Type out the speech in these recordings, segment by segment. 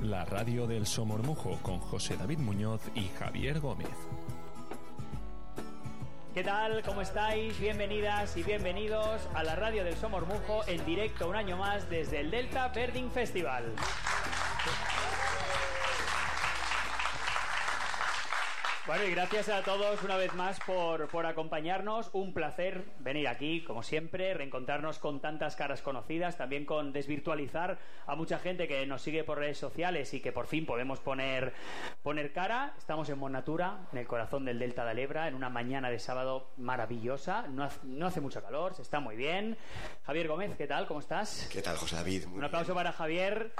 la radio del Somormujo con José David Muñoz y Javier Gómez. ¿Qué tal? ¿Cómo estáis? Bienvenidas y bienvenidos a la radio del Somormujo en directo un año más desde el Delta Birding Festival. Bueno, y gracias a todos una vez más por acompañarnos. Un placer venir aquí, como siempre, reencontrarnos con tantas caras conocidas, también con desvirtualizar a mucha gente que nos sigue por redes sociales y que por fin podemos poner cara. Estamos en Monnatura, en el corazón del Delta de Lebra, en una mañana de sábado maravillosa. No hace mucho calor, se está muy bien. Javier Gómez, ¿qué tal? ¿Cómo estás? ¿Qué tal, José David? Un aplauso para Javier.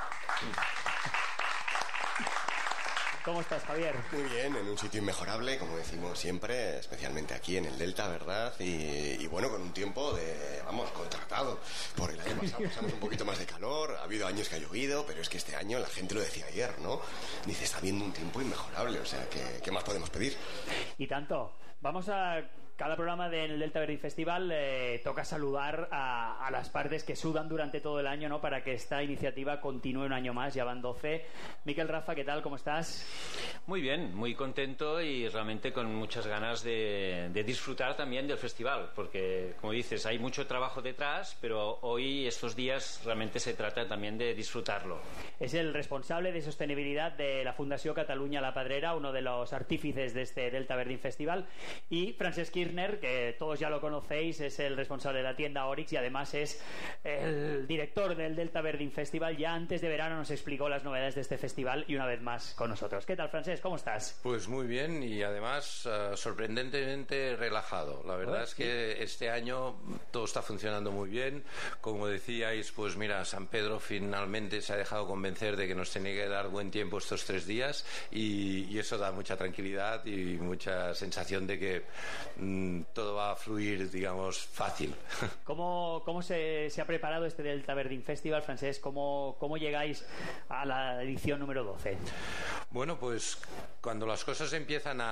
¿Cómo estás, Javier? Muy bien, en un sitio inmejorable, como decimos siempre, especialmente aquí en el Delta, ¿verdad? Y bueno, con un tiempo contratado. Por el año pasado pasamos un poquito más de calor, ha habido años que ha llovido, pero es que este año, la gente lo decía ayer, ¿no? Dice, está habiendo un tiempo inmejorable, o sea, ¿qué más podemos pedir? Y tanto. Vamos a... Cada programa del Delta Birding Festival toca saludar a las partes que sudan durante todo el año, ¿no? Para que esta iniciativa continúe un año más, ya van 12. Miquel, Rafa, ¿qué tal? ¿Cómo estás? Muy bien, muy contento y realmente con muchas ganas de disfrutar también del festival, porque, como dices, hay mucho trabajo detrás, pero hoy, estos días, realmente se trata también de disfrutarlo. Es el responsable de sostenibilidad de la Fundació Catalunya La Pedrera, uno de los artífices de este Delta Birding Festival, y Francesc Kirchner, que todos ya lo conocéis, es el responsable de la tienda Oryx y además es el director del Delta Birding Festival. Ya antes de verano nos explicó las novedades de este festival y una vez más con nosotros. ¿Qué tal, Francesc? ¿Cómo estás? Pues muy bien y además sorprendentemente relajado. La verdad es que este año todo está funcionando muy bien. Como decíais, pues mira, San Pedro finalmente se ha dejado convencer de que nos tenía que dar buen tiempo estos 3 días y eso da mucha tranquilidad y mucha sensación de que todo va a fluir, digamos, fácil. ¿Cómo se ha preparado este Delta Birding Festival, Francesc? ¿Cómo llegáis a la edición número 12? Bueno, pues cuando las cosas empiezan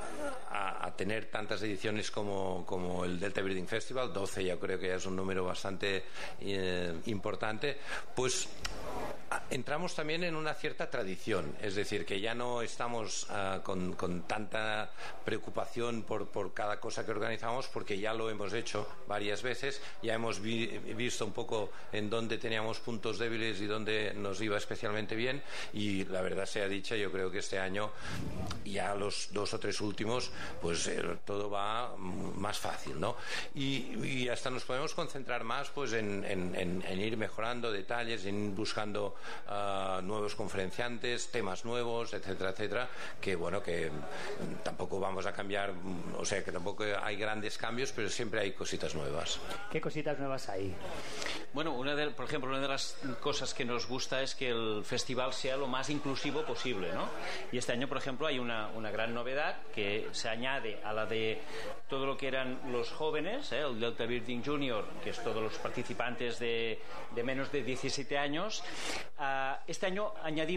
a tener tantas ediciones como el Delta Birding Festival, 12 ya creo que ya es un número bastante importante, pues entramos también en una cierta tradición, es decir, que ya no estamos con tanta preocupación por cada cosa que organizamos, porque ya lo hemos hecho varias veces, ya hemos visto un poco en dónde teníamos puntos débiles y dónde nos iba especialmente bien, y la verdad sea dicha, yo creo que este año ya los 2 o 3 últimos pues todo va más fácil, ¿no? Y hasta nos podemos concentrar más pues en ir mejorando detalles, en buscando nuevos conferenciantes, temas nuevos, etcétera, etcétera, que bueno, que tampoco vamos a cambiar, o sea, que tampoco hay grandes cambios, pero siempre hay cositas nuevas. ¿Qué cositas nuevas hay? Bueno, por ejemplo, una de las cosas que nos gusta es que el festival sea lo más inclusivo posible, ¿no? Y este año, por ejemplo, hay una gran novedad que se añade a la de todo lo que eran los jóvenes, el Delta Birding Junior, que es todos los participantes de menos de 17 años. Este año añadimos